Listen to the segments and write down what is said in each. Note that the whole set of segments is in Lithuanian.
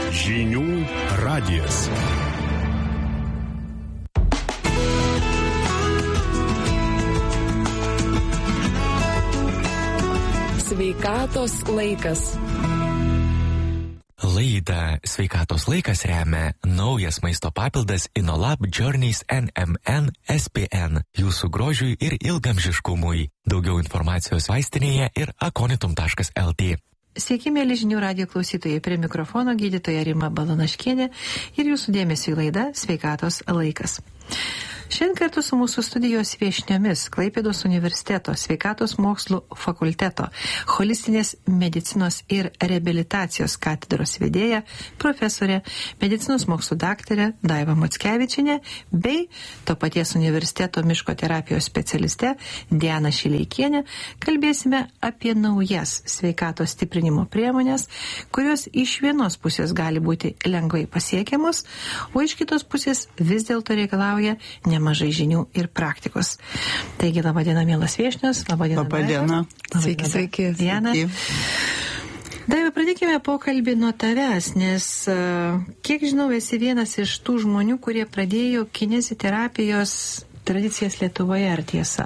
Žinių radijas. Sveikatos laikas. Laidą Sveikatos laikas remia naujas maisto papildas InnoLab Journeys NMN SPN jūsų grožiui ir ilgamžiškumui. Daugiau informacijos vaistinėje ir akonitum.lt. Sveiki, mėly žinių radijo klausytojai, prie mikrofono gydytoja Rima Balanaškienė ir jūsų dėmesio į laidą Sveikatos laikas. Šiandien kartu su mūsų studijos viešniomis Klaipėdos universiteto sveikatos mokslų fakulteto holistinės medicinos ir reabilitacijos katedros vedėja, profesorė, medicinos mokslų daktarė Daiva Mockevičienė bei to paties universiteto miško terapijos specialiste Diana Šileikienė kalbėsime apie naujas sveikatos stiprinimo priemonės, kurios iš vienos pusės gali būti lengvai pasiekiamos, o iš kitos pusės vis dėlto reikalauja nemažai žinių ir praktikos. Taigi, laba diena, mielas viešnios. Laba diena. Laba diena. Sveiki. Diana. Daiva, pradėkime pokalbį nuo tavęs, nes, kiek žinau, esi vienas iš tų žmonių, kurie pradėjo kineziterapijos tradicijas Lietuvoje, ar tiesa?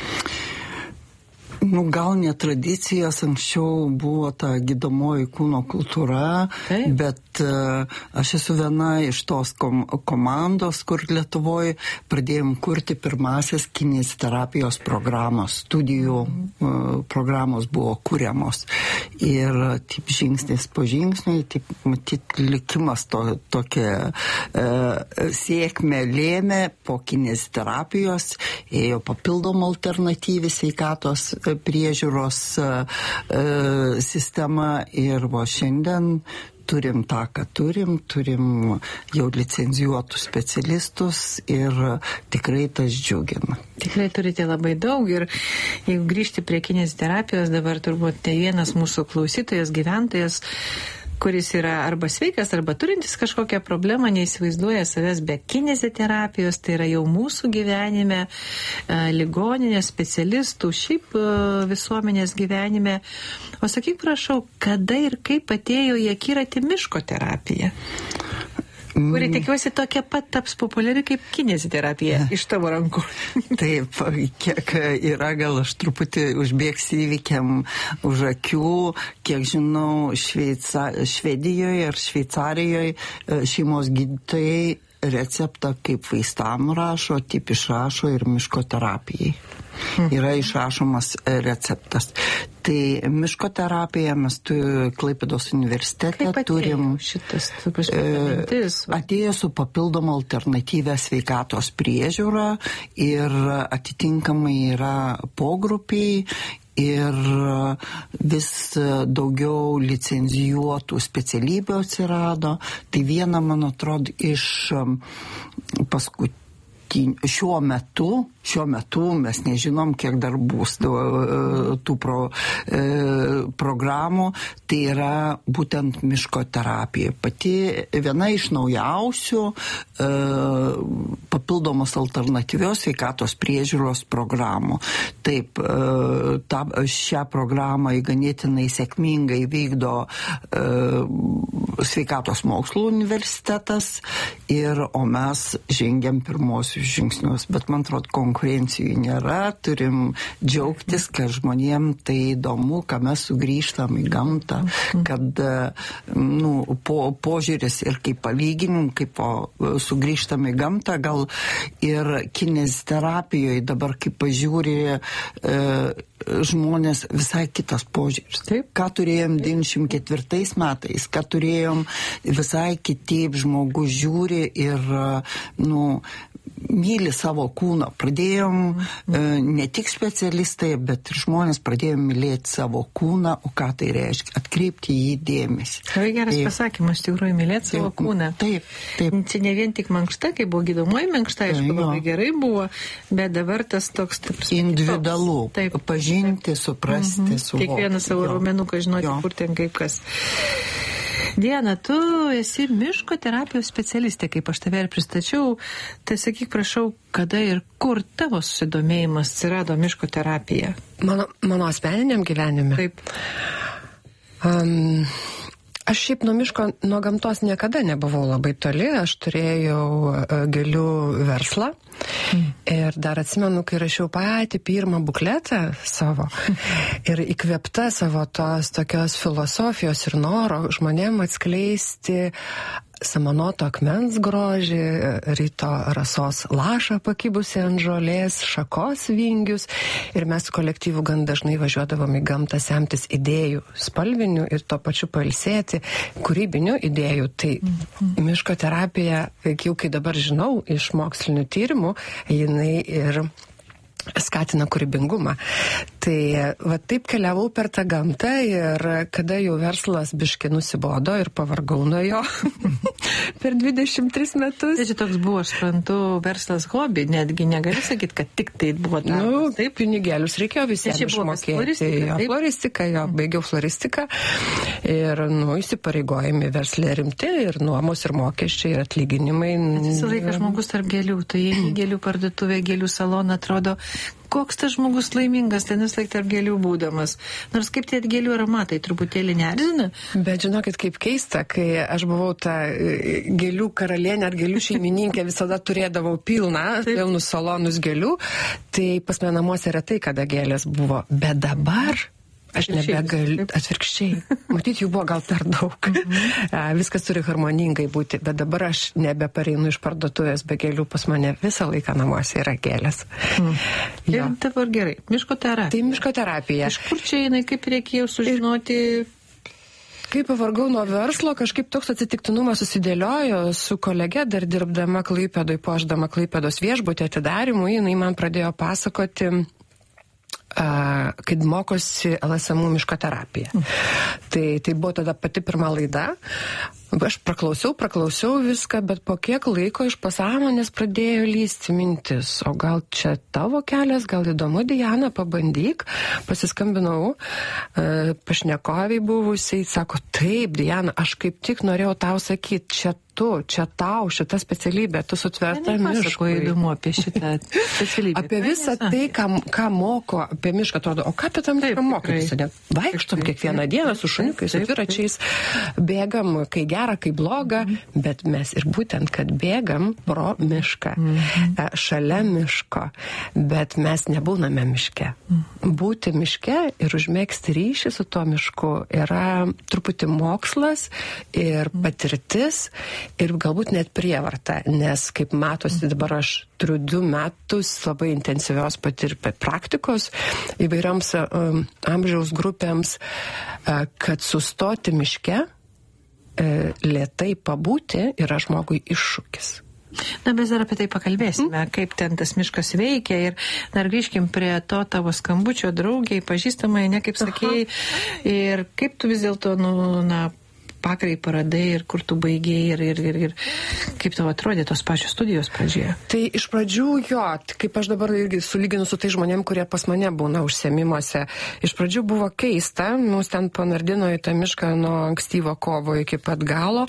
Gal ne tradicijas, anksčiau buvo ta gydomoji kūno kultūra, bet aš esu viena iš tos komandos, kur Lietuvoje pradėjom kurti pirmasias kineziterapijos programos, studijų programos buvo kuriamos. Ir taip žingsnis po žingsniui, taip matyt likimas tokia sėkmė lėmė po kineziterapijos, ėjo papildoma alternatyvi sveikatos priežiūros sistema ir šiandien turim tą, ką turim jau licencijuotus specialistus ir tikrai tas džiugina. Tikrai turite labai daug ir jeigu grįžti prie kineziterapijos, dabar turbūt ne vienas mūsų klausytojas, gyventojas, kuris yra arba sveikas, arba turintis kažkokią problemą, neįsivaizduoja savęs be kineziterapijos, tai yra jau mūsų gyvenime, ligoninės specialistų, šiaip visuomenės gyvenime. O sakyk, prašau, kada ir kaip atėjo į akiratį miško terapija? Kuri tikiuosi tokia pat taps populiari kaip kineziterapija iš tavo rankų. Taip, kiek yra, gal aš truputį užbėgsiu įvykiam už akių, kiek žinau, Švedijoje ir Šveicarijoje šeimos gydytojai receptą kaip vaistam rašo, taip išrašo ir miško terapijai. Yra išrašomas receptas. Tai miško terapija mes Klaipėdos universitete turim šitas mintis. Atėjo su papildoma alternatyvia sveikatos priežiūra ir atitinkamai yra pogrupiai ir vis daugiau licencijuotų specialybių atsirado. Tai viena, man atrodo, iš šiuo metu mes nežinom, kiek dar bus tų programų, tai yra būtent miško terapija. Pati viena iš naujausių papildomos alternatyvios sveikatos priežiūros programų. Taip, šią programą ganėtinai sėkmingai vykdo sveikatos mokslų universitetas, o mes žengiam pirmosius žingsnius, bet man atrodo, konkurencijų nėra, turim džiaugtis, kad žmonėm tai įdomu, kad mes sugrįžtam į gamtą, kad požiūris ir kaip palyginim, kaip sugrįžtam į gamtą, gal ir kineziterapijoje dabar kaip pažiūri žmonės visai kitas požiūris. Taip. Ką turėjom 94 metais, ką turėjom visai kitaip žmogus žiūri ir myli savo kūną. Pradėjom ne tik specialistai, bet ir žmonės pradėjom mylėti savo kūną, o ką tai reiškia? Atkreipti jį dėmesį. Labai geras pasakymas, tikrųjų mylėti savo kūną. Taip. Čia ne vien tik mankšta, kai buvo gydomoji mankšta, aišku, labai gerai buvo, bet dabar tas toks individualu. Taip. Pažinti, suprasti, suvokti. Kiekvieną savo raumenuką žinoti, kur ten kaip kas. Diana, tu esi miško terapijos specialistė, kaip aš tave ir pristačiau. Tai sakyk, prašau, kada ir kur tavo susidomėjimas atsirado miško terapija? Mano asmeniniam gyvenime? Taip. Aš šiaip nuo gamtos niekada nebuvau labai toli, aš turėjau gėlių verslą ir dar atsimenu, kai rašiau patį pirmą bukletą savo ir įkvėpta savo tos tokios filosofijos ir noro žmonėm atskleisti samanoto akmens grožį, ryto rasos lašą pakibusi ant žolės, šakos vingius ir mes su kolektyvu gan dažnai važiuodavom į gamtą semtis idėjų, spalvinių ir to pačiu pailsėti, kūrybinių idėjų. Tai miško terapija, jau kai dabar žinau iš mokslinių tyrimų, jinai ir skatina kūrybingumą. Tai va taip keliavau per tą gamtą ir kada jau verslas biški nusibodo ir pavargau nuo jo per 23 metus. Tai čia toks buvo, aš suprantu, verslas hobi, netgi negali sakyti, kad tik tai buvo darbas. Taip, pinigėlius reikėjo visiems išmokėti. Floristika, baigiau floristiką ir, įsipareigojami verslė rimti ir nuomos ir mokesčiai ir atlyginimai. Visą laiką žmogus tarp gėlių, tai į gėlių parduotuvę, gėlių saloną atrodo, koks tas žmogus laimingas, ten vis laik tarp gėlių būdamas. Nors kaip tie gėlių aromatai truputėlį neerzina. Bet žinokit, kaip keista, kai aš buvau ta gėlių karalienė ar gėlių šeimininkė, visada turėdavau pilnus salonus gėlių, tai pas mane namuose retai kada gėlės buvo. Bet dabar aš nebegaliu, atvirkščiai. Matyt, jų buvo gal per daug. Viskas turi harmoningai būti, bet dabar aš nebepareinu iš parduotuvės be gėlių, pas mane visą laiką namuose yra gėlės. Ir dabar gerai, miško terapija. Tai miško terapija. Iš kur čia jinai, kaip reikėjo sužinoti? Kai pavargau nuo verslo, kažkaip toks atsitiktinumas susidėliojo su kolege, dar dirbdama Klaipėdoj, puošdama Klaipėdos viešbutį atidarimui, jinai man pradėjo pasakoti, kad mokosi LSMU miško terapiją. Tai buvo tada pati pirma laida. Aš praklausiau viską, bet po kiek laiko iš pasąmonės pradėjo lysti mintis. O gal čia tavo kelias, gal įdomu, Diana, pabandyk. Pasiskambinau pašnekoviai buvusiai, sako, taip, Diana, aš kaip tik norėjau tau sakyti, čia tau, šita specialybė, tu sutverta miškui. Įdomu apie šitą specialybę. Apie visą tai, ką moko apie mišką, atrodo, o ką apie tam mišką mokai? Vaikštom kiekvieną dieną su šuniukais, su dviračiais, bėgam, kai gera, kai bloga, bet mes ir būtent, kad bėgam pro mišką, šalia miško, bet mes nebūname miške. Būti miške ir užmėgsti ryšį su tuo mišku yra truputį mokslas ir patirtis ir galbūt net prievarta, nes kaip matosi dabar aš turiu 2 metus labai intensyvios praktikos įvairioms amžiaus grupėms, kad sustoti miške, lėtai pabūti yra žmogui iššūkis. Na, mes dar apie tai pakalbėsime, kaip ten tas miškas veikia ir dar grįžkim prie to tavo skambučio draugiai, pažįstamai, ne kaip sakėjai, ir kaip tu vis dėlto, pakarai paradai ir kur tu baigėjai ir kaip tau atrodė tos pačios studijos pradžioje? Tai iš pradžių kaip aš dabar irgi sulyginu su tai žmonėm, kurie pas mane būna užsiėmimuose. Iš pradžių buvo keista, mus ten panardino į tą mišką nuo ankstyvo kovo iki pat galo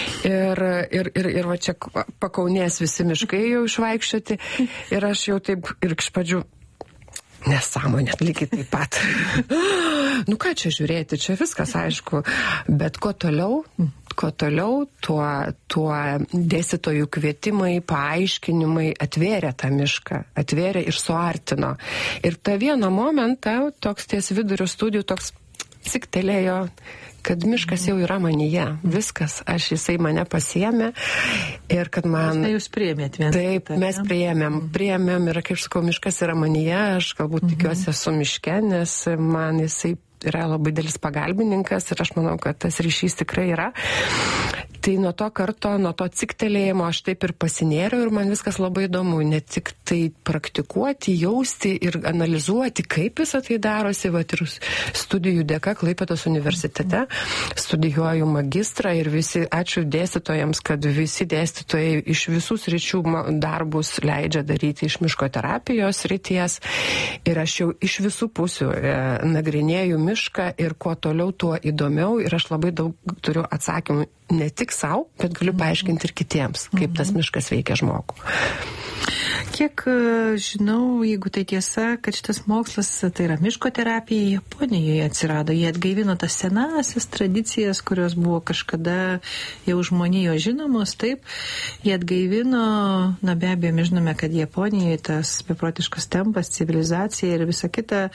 ir va čia pakaunės visi miškai jau išvaikščioti ir aš jau taip ir iš pradžių nesąmonė, lygiai taip pat. Ką čia žiūrėti, čia viskas aišku, bet kuo toliau, tuo dėstytojų kvietimai, paaiškinimai atvėrė tą mišką, atvėrė ir suartino. Ir tą vieną momentą, toks ties vidurio studijų, toks ciktelėjo, kad miškas jau yra manyje, viskas, jisai mane pasiėmė ir kad man... Tai jūs priėmėt vieną. Taip, mes priėmėm ir, kaip sakau, miškas yra manyje, aš galbūt tikiuosi esu miške, nes man jisai yra labai didelis pagalbininkas ir aš manau, kad tas ryšys tikrai yra. Tai nuo to karto, nuo to ciktelėjimo aš taip ir pasinėriau ir man viskas labai įdomu, ne tik tai praktikuoti, jausti ir analizuoti, kaip visą tai darosi, ir studijų dėka Klaipėdos universitete studijuoju magistrą ir ačiū dėstytojams, kad visi dėstytojai iš visų sričių darbus leidžia daryti iš miško terapijos srities ir aš jau iš visų pusių nagrinėju mišką ir kuo toliau, tuo įdomiau ir aš labai daug turiu atsakymų ne tik savo, bet galiu paaiškinti ir kitiems, kaip tas miškas veikia žmogų. Kiek žinau, jeigu tai tiesa, kad šitas mokslas, tai yra miško terapija, Japonijoje atsirado. Jie atgaivino tas senasias tradicijas, kurios buvo kažkada jau žmonijos žinomos, taip. Jie atgaivino, na be abejo, mes žinome, kad Japonijoje tas beprotiškas tempas, civilizacija ir visa kita.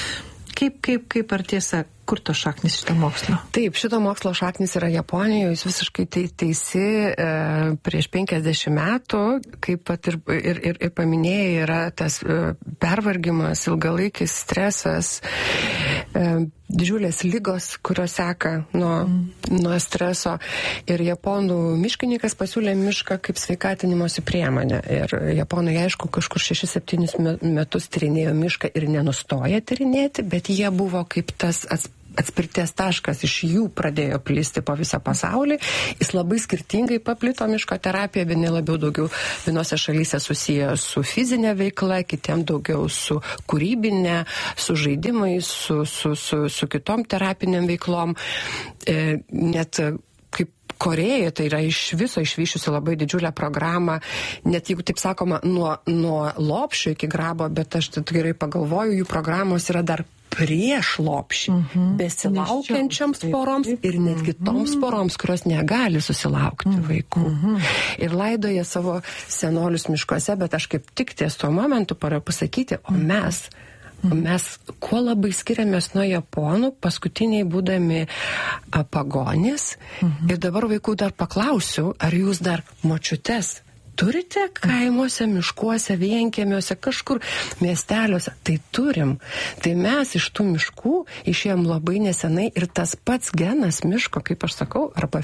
Kaip ar tiesa, kur to šaknis šito mokslo? Taip, šito mokslo šaknis yra Japonijoje, jūs visiškai teisi, prieš 50 metų, kaip pat ir paminėjai, yra tas pervargimas, ilgalaikis stresas, didžiulės ligos, kurios seka nuo streso. Ir japonų miškininkas pasiūlė mišką kaip sveikatinimosi priemonę. Ir japonai, aišku, kažkur 6-7 metus tyrinėjo mišką ir nenustoja tyrinėti, bet jie buvo kaip tas atspirties taškas, iš jų pradėjo plisti po visą pasaulį. Jis labai skirtingai paplito miško terapija, vieni labiau daugiau vienose šalyse susiję su fizinė veikla, kitiem daugiau su kūrybinė, su žaidimais, su kitom terapiniam veiklom. Net kaip Koreja, tai yra iš viso išvyščiusi labai didžiulę programą, net jeigu taip sakoma, nuo lopšio iki grabo, bet aš gerai pagalvoju, jų programos yra dar prieš lopšį, besilaukiančioms poroms ir netgi toms poroms, kurios negali susilaukti vaikų. Ir laidoja savo senolius miškuose, bet aš kaip tik ties tuo momentu parėjau pasakyti, o mes kuo labai skiriamės nuo japonų, paskutiniai būdami pagonys. Ir dabar vaikų dar paklausiu, ar jūs dar močiutes turite kaimuose, miškuose, vienkiemiuose, kažkur miesteliuose? Tai turim. Tai mes iš tų miškų išėjom labai nesenai ir tas pats genas miško, kaip aš sakau, arba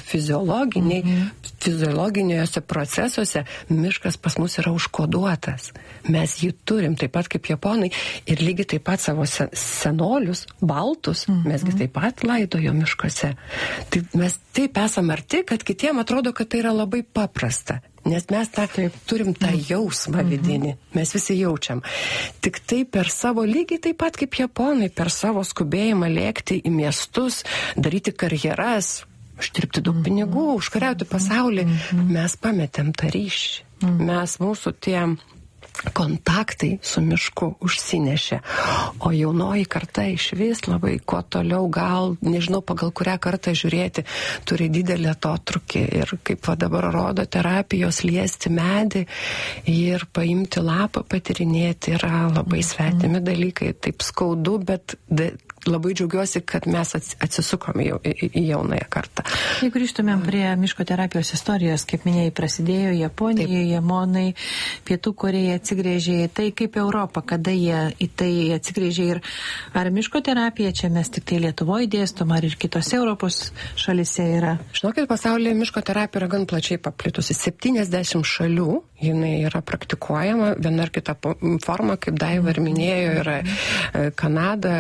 fiziologiniuose procesuose miškas pas mus yra užkoduotas. Mes jį turim, taip pat kaip japonai, ir lygiai taip pat savo senolius, baltus, mesgi taip pat laidojo miškuose. Tai mes taip esam arti, kad kitiem atrodo, kad tai yra labai paprasta. Nes mes turim tą jausmą vidinį, mes visi jaučiam. Tik tai per savo lygiai taip pat kaip japonai, per savo skubėjimą lėkti į miestus, daryti karjeras, uždirbti daug pinigų, užkariauti pasaulį, mes pametėm tą ryšį. Mūsų tie kontaktai su mišku užsinešė. O jaunoji karta iš vis labai kuo toliau, gal, nežinau, pagal kurią kartą žiūrėti, turi didelį atotrūkį. Ir kaip dabar rodo terapijos, liesti medį ir paimti lapą, patyrinėti yra labai svetimi dalykai. Taip skaudu, bet labai džiaugiuosi, kad mes atsisukom į jaunąją kartą. Jeigu grįžtumėm prie miško terapijos istorijos, kaip minėjai, prasidėjo Japonijoje, japonai, Pietų Koreja atsigrėžė į tai, kaip Europa, kada jie į tai atsigrėžė ir ar miško terapija čia mes tik tai Lietuvoje dėstom, ar ir kitose Europos šalise yra? Žinokit, pasaulyje miško terapija yra gan plačiai paplitusi. 70 šalių jinai yra praktikuojama, viena ar kita forma, kaip Daiva ir minėjo, yra Kanada,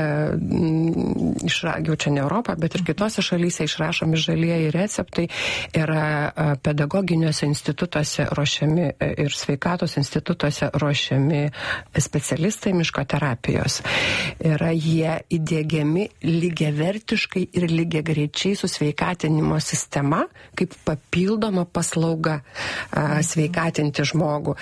jau čia ne Europą, bet ir kitose šalyse išrašomi žalieji receptai, yra pedagoginiuose institutuose ruošiami ir sveikatos institutuose ruošiami specialistai miško terapijos. Yra jie įdiegiami lygiavertiškai ir lygiagreičiai su sveikatinimo sistema, kaip papildoma paslauga sveikatinti žmogų.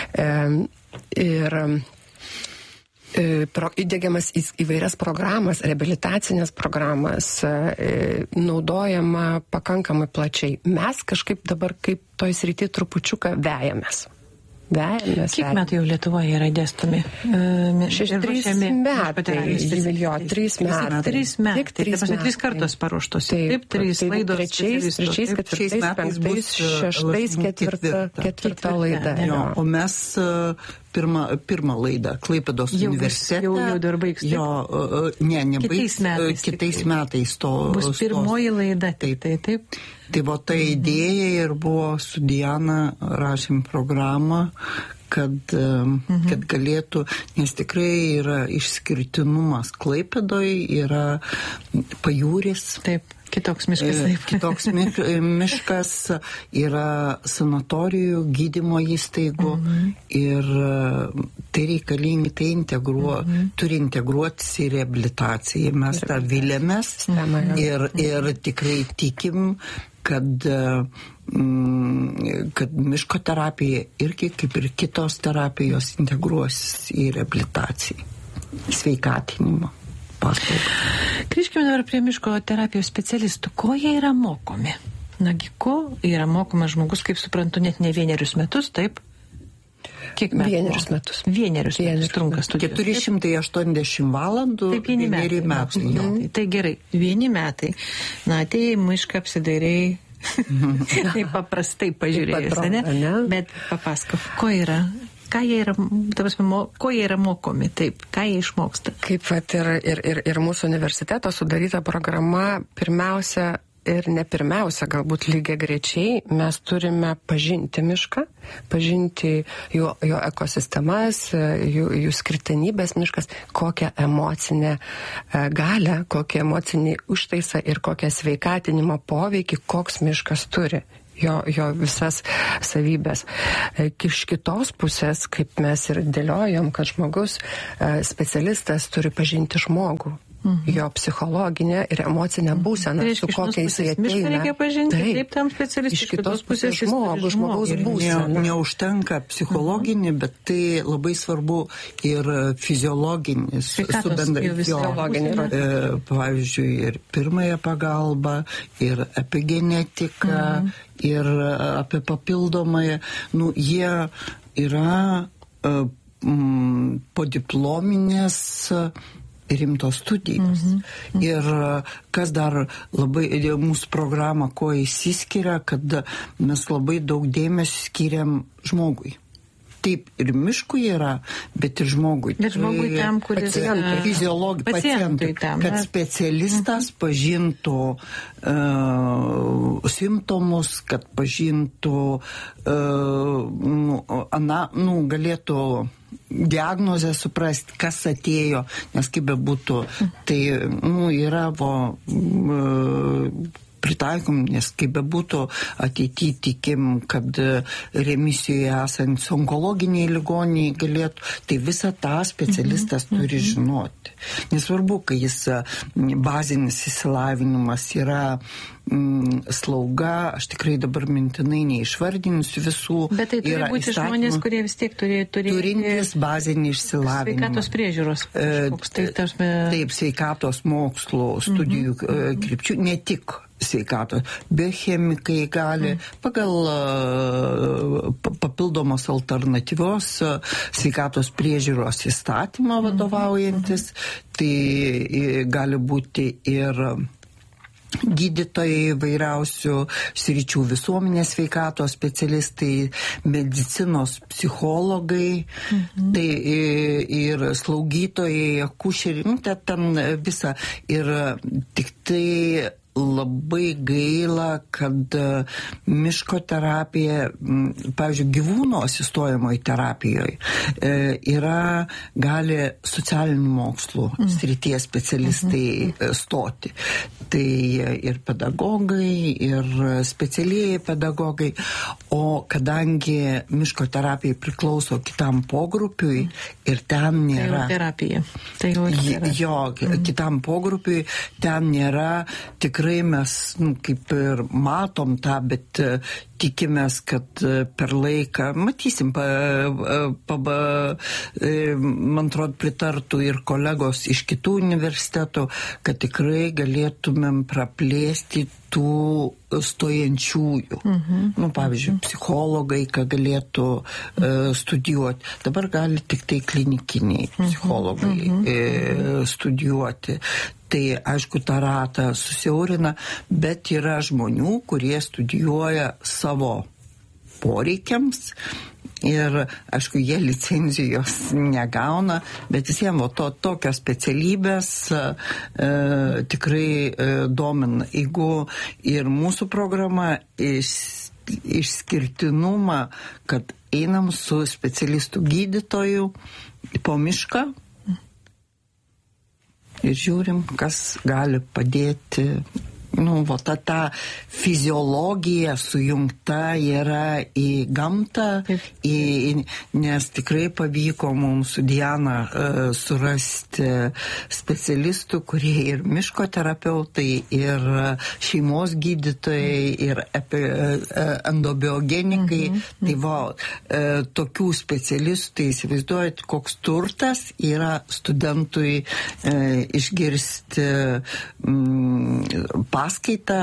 Ir įdiegiamas įvairias programas, reabilitacinės programas, naudojama pakankamai plačiai. Mes kažkaip dabar kaip toj srity trupučiuką vejamės. Kiek metų jau Lietuvoje yra dėstomi? 3 metai. 3 metai. 3 kartos paruoštos. Taip, 3 laidos. 3, 4, 5, 6, 4 laida. O mes pirmą laidą Klaipėdos universitete. Jau dar baigs. Nebaigs. Kitais metais to. Bus pirmoji laida. Taip. Tai va ta idėja ir buvo su Diana rašėm programą, kad galėtų, nes tikrai yra išskirtinumas Klaipėdoje, yra pajūris. Taip. Kitoks miškas, taip. Kitoks miškas yra sanatorijų, gydymo įstaigų ir tai reikalingi, tai turi integruotis į reabilitaciją. Mes tą vilėmės ir tikrai tikim, kad miško terapija irgi, kaip ir kitos terapijos, integruosis į reabilitaciją, sveikatinimo paslaugą. Grįžkime dabar prie miško terapijos specialistų. Ko jie yra mokomi? Nagi, ko yra mokomas žmogus, kaip suprantu, net ne 1 metus, taip? Kiek metų? 1 metus. 1 metus trunka studijos. 480 valandų, taip, 1 metai. Tai gerai, 1 metai. Na, atėjai mišką apsidairai, taip paprastai pažiūrėjus, ne? Bet papasakok, ko yra? Ką jie yra, ko jie yra mokomi, taip, ką jie išmoksta? Kaip vat ir mūsų universiteto sudaryta programa, pirmiausia ir ne pirmiausia, galbūt lygiagrečiai, mes turime pažinti mišką, pažinti jo ekosistemas, jų skirtinybės miškas, kokią emocinę galią, kokią emocinį užtaisą ir kokią sveikatinimo poveikį, koks miškas turi. Jo visas savybės. Iš kitos pusės, kaip mes ir dėliojom, kad žmogus, specialistas turi pažinti žmogų, jo psichologinę ir emocinę būseną, su kokia jisai ateina. Mišką reikia pažinti, taip tam specialistas. Iš kitos pusės žmogaus būseną. Neužtenka psichologinį, bet tai labai svarbu ir fiziologinis. Pavyzdžiui, ir pirmąją pagalbą, ir epigenetika, ir apie papildomąją. Jie yra podiplominės rimtos studijos. Ir kas dar labai mūsų programą, ko įsiskiria, kad mes labai daug dėmesio skiriam žmogui. Taip, ir miškui yra, bet ir žmogui. Bet žmogui tam, kuris pacientui tam, kad specialistas pažintų simptomus, kad pažintų, galėtų diagnozę suprasti, kas atėjo, nes kaip bebūtų, tai yra pritaikom, nes kaip bebūtų ateityje tikim, kad remisijoje esant onkologiniai ligoniai galėtų, tai visą tą specialistas turi žinoti. Nesvarbu, kai jis bazinis įsilavinimas yra slauga, aš tikrai dabar mintinai neišvardinsiu visų. Bet tai turi būti žmonės, kurie vis tiek turintys bazinį išsilavinimą. Sveikatos priežiūros. Taip, sveikatos mokslo studijų krypčių, ne tik sveikatos. Biochemikai gali pagal papildomos alternatyvios sveikatos priežiūros įstatymą vadovaujantis, tai gali būti ir gydytojai vairiausių sričių, visuomenės sveikatos specialistai, medicinos psichologai, tai ir slaugytojai, akušeriai, ten visa. Ir tik tai labai gaila, kad miško terapija, pavyzdžiui, gyvūno asistuojamoje terapijoje gali socialinių mokslų srities specialistai stoti. Tai ir pedagogai, ir specialieji pedagogai, o kadangi miško terapija priklauso kitam pogrupiui ir ten nėra... Tai jau terapija. Kitam pogrupiui ten nėra, tikrai mes kaip ir matom tą, bet tikimės, kad per laiką, matysim, man atrodo, pritartų ir kolegos iš kitų universitetų, kad tikrai galėtumėm praplėsti tų stojančiųjų. Pavyzdžiui, psichologai, ką galėtų studijuoti. Dabar gali tik tai klinikiniai psichologai studijuoti. Tai, aišku, tą ratą susiaurina, bet yra žmonių, kurie studijuoja savo poreikiams ir, aišku, jie licenzijos negauna, bet visiems tokios specialybės tikrai domina. Jeigu ir mūsų programa išskirtinumą, kad einam su specialistų gydytoju po mišką, ir žiūrim, kas gali padėti ta fiziologija sujungta yra į gamtą, nes tikrai pavyko mums su Diana surasti specialistų, kurie ir miško terapeutai, ir šeimos gydytojai, ir endobiogenikai. Tai tokių specialistų, įsivaizduojat, koks turtas yra studentui išgirsti paskaitą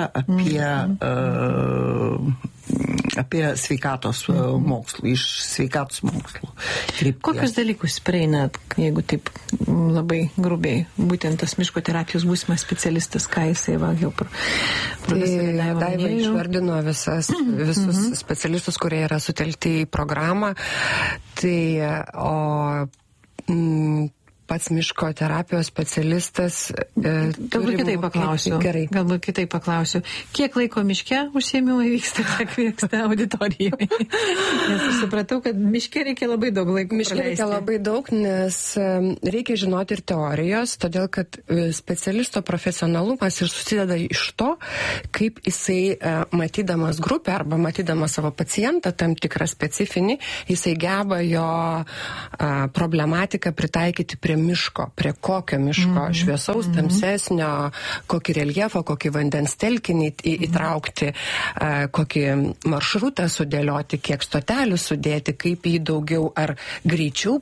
apie sveikatos mokslų, iš sveikatos mokslų. Kokius dalykus praeina, jeigu taip labai grubiai, būtent tas miško terapijos būsimas specialistas, ką jisai jau Daiva išvardino visus specialistus, kurie yra sutelkti į programą. Pats miško terapijos specialistas... Galbūt kitaip paklausiu. Kiek laiko miške užsiėmimai vyksta, kiek vyksta auditorijoje? Nes aš supratau, kad miške reikia labai daug laiko praleisti. Miške reikia labai daug, nes reikia žinoti ir teorijos, todėl kad specialisto profesionalumas ir susideda iš to, kaip jisai matydamas grupę arba matydamas savo pacientą, tam tikrą specifinį, jisai geba jo problematiką pritaikyti prie miško, prie kokio miško, šviesaus, tamsesnio, kokį reljefą, kokį vandens telkinį įtraukti, kokį maršrutą sudėlioti, kiek stotelių sudėti, kaip jį daugiau ar greičiau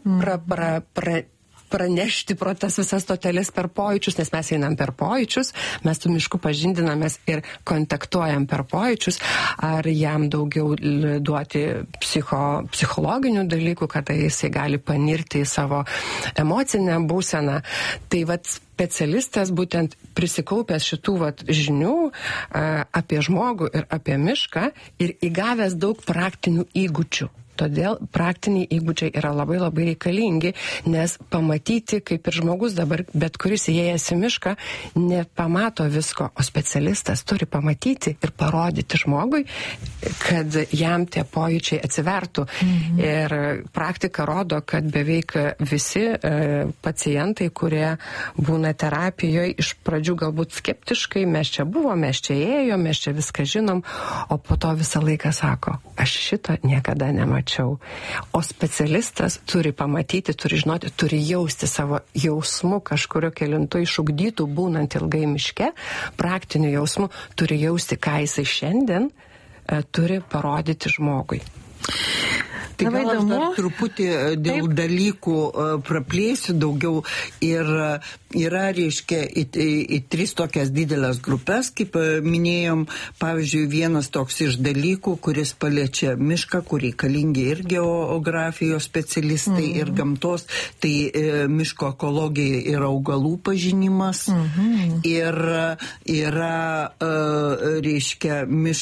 pranešti pro tas visas stoteles per pojūčius, nes mes einam per pojūčius, mes su mišku pažindinamės ir kontaktuojam per pojūčius, ar jam daugiau duoti psichologinių dalykų, kada jisai gali panirti į savo emocinę būseną. Tai specialistas būtent prisikaupęs šitų žinių apie žmogų ir apie mišką ir įgavęs daug praktinių įgūdžių. Todėl praktiniai įgūdžiai yra labai labai reikalingi, nes pamatyti, kaip ir žmogus dabar, bet kuris įėjęs į mišką, nepamato visko, o specialistas turi pamatyti ir parodyti žmogui, kad jam tie pojūčiai atsivertų. Ir praktika rodo, kad beveik visi pacientai, kurie būna terapijoje, iš pradžių galbūt skeptiškai, mes čia buvom, mes čia ėjom, mes čia viską žinom, o po to visą laiką sako, aš šito niekada nemačiau. O specialistas turi pamatyti, turi žinoti, turi jausti savo jausmų kažkurio kelinto išugdytų, būnant ilgai miške, praktinių jausmų, turi jausti, ką jisai šiandien turi parodyti žmogui. Tai gal aš dar truputį dėl dalykų praplėsiu daugiau ir yra, reiškia, į tris tokias didelės grupės, kaip minėjom, pavyzdžiui, vienas toks iš dalykų, kuris paliečia mišką, kur reikalingi ir geografijos specialistai, ir gamtos, tai miško ekologija ir augalų pažinimas, ir yra, reiškia,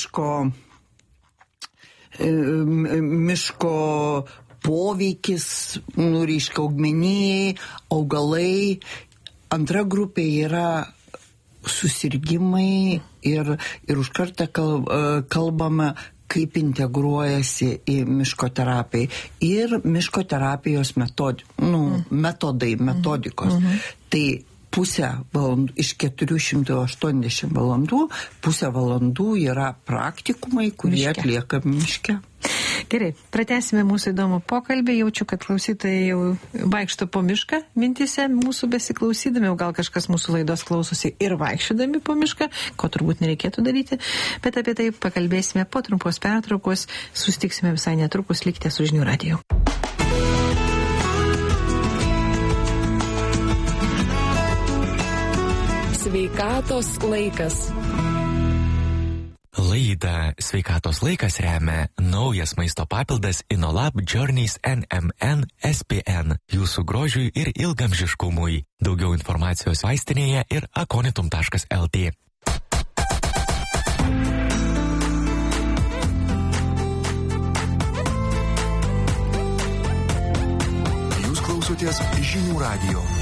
miško poveikis, reiškia, augmenijai, augalai. Antra grupė yra susirgimai ir už kartą kalbame, kaip integruojasi į miško terapiją ir miško terapijos metodikos. Tai pusę valandų, iš 480 valandų, pusę valandų yra praktikumai, kurie atliekami miške. Gerai, pratęsime mūsų įdomų pokalbį. Jaučiu, kad klausytojai jau vaikšto po mišką mintise mūsų besiklausydami, o gal kažkas mūsų laidos klausosi ir vaikščiodami po mišką, ko turbūt nereikėtų daryti, bet apie tai pakalbėsime po trumpos pertraukos, susitiksime visai netrukus, likite su Žinių radiju. Sveikatos laikas. Laidą Sveikatos laikas remia naujas maisto papildas InnoLab Journeys NMN SPN jūsų grožiui ir ilgamžiškumui. Daugiau informacijos vaistinėje ir akonitum.lt. Jūs klausotės Žinių radijo.